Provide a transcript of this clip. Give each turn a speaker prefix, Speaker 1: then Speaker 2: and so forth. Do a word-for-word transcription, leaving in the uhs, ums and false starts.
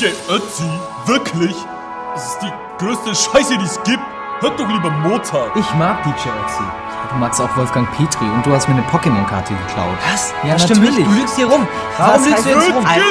Speaker 1: J Ötzi? Wirklich? Das ist die größte Scheiße, die es gibt. Hört doch lieber Mozart.
Speaker 2: Ich mag D J Ötzi. Du magst auch Wolfgang Petri und du hast mir eine Pokémon-Karte geklaut.
Speaker 3: Was?
Speaker 2: Ja,
Speaker 3: das stimmt
Speaker 2: natürlich.
Speaker 3: nicht. Du lügst hier rum. Warum
Speaker 2: Was
Speaker 3: lügst du
Speaker 2: heißt
Speaker 3: jetzt rum?
Speaker 1: Gib